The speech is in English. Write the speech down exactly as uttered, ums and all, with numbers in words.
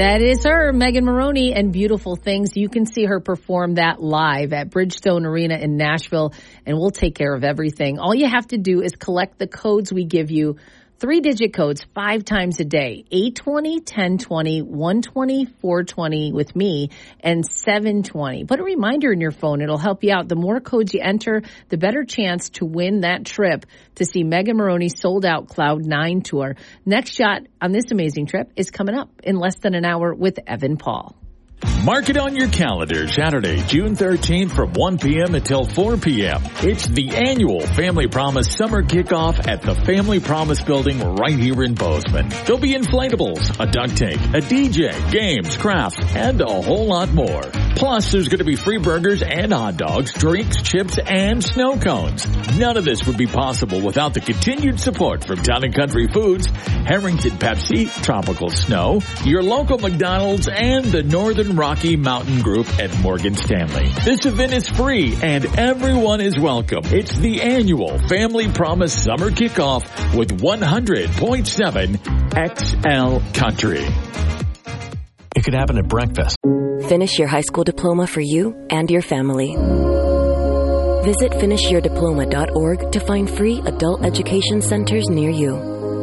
That is her, Megan Moroney, and Beautiful Things. You can see her perform that live at Bridgestone Arena in Nashville, and we'll take care of everything. All you have to do is collect the codes we give you, three-digit codes, five times a day, eight twenty, ten twenty, one twenty, four twenty with me, and seven twenty. Put a reminder in your phone. It'll help you out. The more codes you enter, the better chance to win that trip to see Megan Moroney's sold-out Cloud nine tour. Next shot on this amazing trip is coming up in less than an hour with Evan Paul. Mark it on your calendar, Saturday, June thirteenth from one p.m. until four p.m. It's the annual Family Promise Summer Kickoff at the Family Promise Building right here in Bozeman. There'll be inflatables, a duck tank, a D J, games, crafts, and a whole lot more. Plus, there's going to be free burgers and hot dogs, drinks, chips, and snow cones. None of this would be possible without the continued support from Town and Country Foods, Harrington Pepsi, Tropical Snow, your local McDonald's, and the Northern Rocky Mountain Group at Morgan Stanley. This event is free and everyone is welcome. It's the annual Family Promise Summer Kickoff with one hundred point seven X L Country. It could happen at breakfast. Finish your high school diploma for you and your family. Visit finish your diploma dot org to find free adult education centers near you.